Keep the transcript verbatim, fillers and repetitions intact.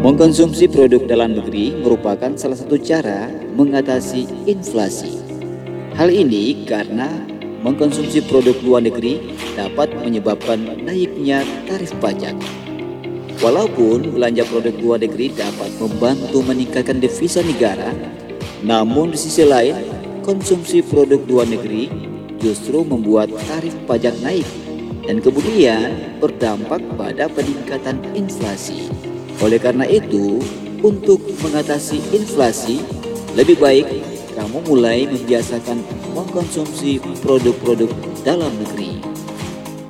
Mengkonsumsi produk dalam negeri merupakan salah satu cara mengatasi inflasi. Hal ini karena mengkonsumsi produk luar negeri dapat menyebabkan naiknya tarif pajak. Walaupun belanja produk luar negeri dapat membantu meningkatkan devisa negara, namun di sisi lain, konsumsi produk luar negeri justru membuat tarif pajak naik dan kemudian berdampak pada peningkatan inflasi. Oleh karena itu, untuk mengatasi inflasi, lebih baik kamu mulai membiasakan mengkonsumsi produk-produk dalam negeri.